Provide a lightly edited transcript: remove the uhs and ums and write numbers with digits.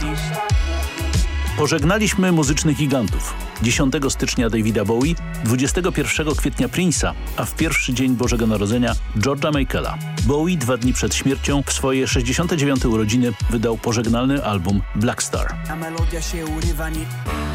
Pożegnaliśmy muzycznych gigantów. 10 stycznia Davida Bowie, 21 kwietnia Prince'a, a w pierwszy dzień Bożego Narodzenia George'a Michaela. Bowie 2 dni przed śmiercią w swoje 69 urodziny wydał pożegnalny album Black Star. Ta melodia się urywa,